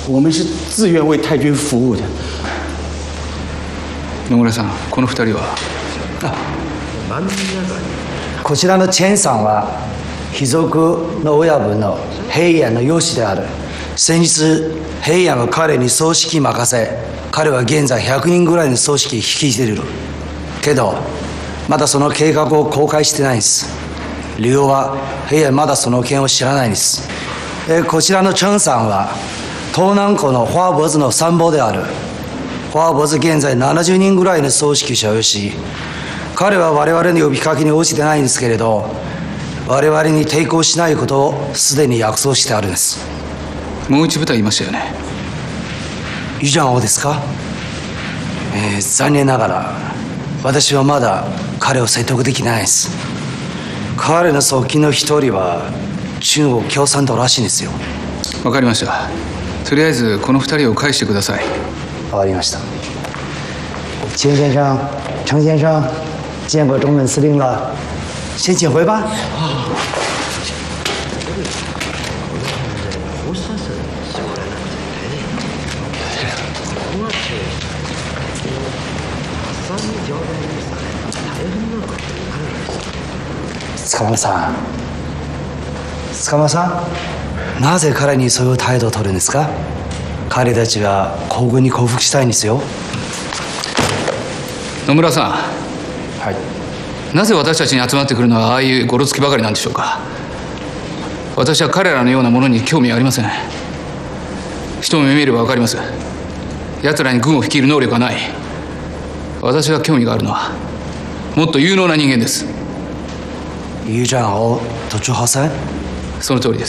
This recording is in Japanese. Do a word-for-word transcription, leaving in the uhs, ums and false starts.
我们是自愿为太君服务的。 野村さん、この二人は？ こちらのチェンさんは卑族の親分の平安の養子である。先日平安が彼に葬式任せ、彼は現在ひゃくにんぐらいの葬式率いているけど、まだその計画を公開してないんです。理由は平安まだその件を知らないんです。えこちらのチェンさんは東南湖の花坊主の参謀である。花坊主現在ななじゅうにんぐらいの葬式を所有し、彼は我々の呼びかけに応じてないんですけれど、我々に抵抗しないことをすでに約束してあるんです。 もう一部隊いましたよね。 以上はですか？えー、残念ながら私はまだ彼を説得できないです。彼の側近の一人は中国共産党らしいんですよ。 わかりました。とりあえずこの二人を返してください。 わかりました。钱先生、程先生，见过中文司令了，先请回吧。塚村さん、塚村さん、なぜ彼にそういう態度を取るんですか？彼たちは皇軍に降伏したいんですよ。 野村さん、 はい、 なぜ私たちに集まってくるのはああいうゴロつきばかりなんでしょうか？私は彼らのようなものに興味はありません。一目見れば分かります。奴らに軍を率いる能力はない。私が興味があるのはもっと有能な人間です。 于长欧と朱浩三？ その通りです。